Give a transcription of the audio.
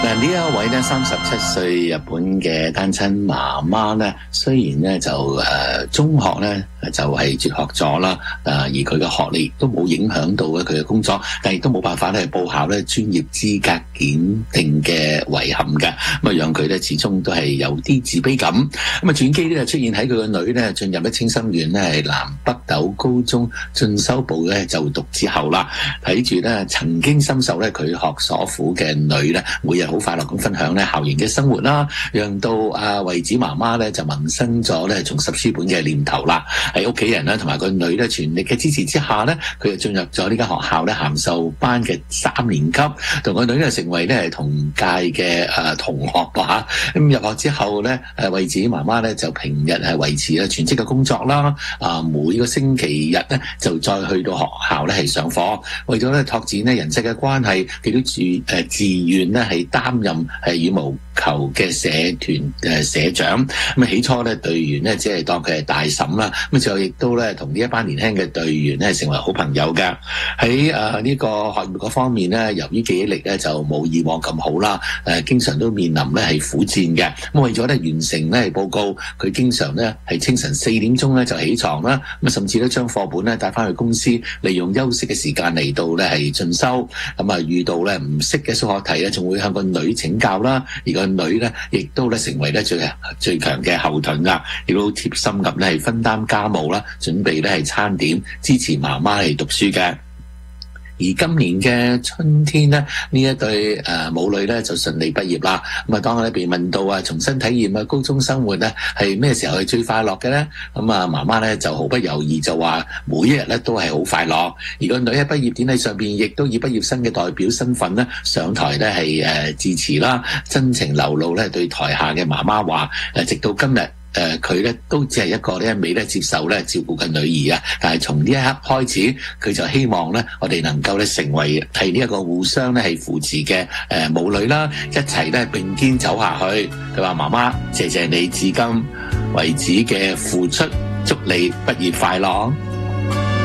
嗱，呢一位咧37歲日本嘅單親媽媽咧，雖然咧就中學咧就係輟學咗啦，而佢嘅學歷都冇影響到咧佢嘅工作，但亦都冇辦法咧報考咧專業資格檢定嘅遺憾嘅，咁啊讓佢咧始終都係有啲自卑感。咁啊轉機咧出現喺佢個女咧進入咗清心苑咧係南北斗高中進修部咧就讀之後啦，睇住咧曾經深受咧佢學所苦嘅女咧，每日好快樂咁分享咧校園嘅生活啦，讓到惠子媽媽咧就萌生咗咧重拾書本嘅念頭啦。喺屋企人咧同埋個女咧全力嘅支持之下咧，佢就進入咗呢間學校咧函授班嘅3年級，同個女咧成為咧同屆嘅同學噃。咁入學之後咧，惠子媽媽咧就平日係維持咧全職嘅工作啦，每個星期日咧就再去到學校咧係上課，為咗咧拓展咧人際嘅關係，佢都自願咧係擔任羽毛球嘅社團社長。咁起初咧隊員咧只係當佢係大嬸啦，咁最後亦都咧同呢一班年輕嘅隊員咧成為好朋友㗎。喺呢個學業嗰方面咧，由於記憶力咧就冇以往咁好啦，經常都面臨咧係苦戰嘅。咁為咗咧完成咧報告，佢經常咧係清晨4點鐘咧就起床啦，咁甚至咧將課本咧帶翻去公司，利用休息嘅時間嚟到咧係進修。咁遇到咧唔識嘅數學題咧，仲會向個女請教啦。而個女咧亦都咧成為咧最強嘅後盾啦，亦都貼心咁咧係分擔家務啦，準備咧係餐點，支持媽媽嚟讀書嘅。而今年嘅春天呢，呢一對母女咧就順利畢業啦。咁當我哋被問到重新體驗高中生活咧係咩時候係最快樂嘅咧？咁媽媽咧就毫不猶豫就話每一日咧都係好快樂。而個女喺畢業典禮上邊亦都以畢業生嘅代表身份咧上台咧係致辭啦，真情流露咧對台下嘅媽媽話直到今日。佢咧都只係一個咧一味咧接受咧照顧嘅女兒啊，但係從呢一刻開始，佢就希望咧我哋能夠咧成為係呢一個互相咧係扶持嘅母女啦，一齊咧並肩走下去。佢話媽媽，謝謝你至今為止嘅付出，祝你畢業快樂。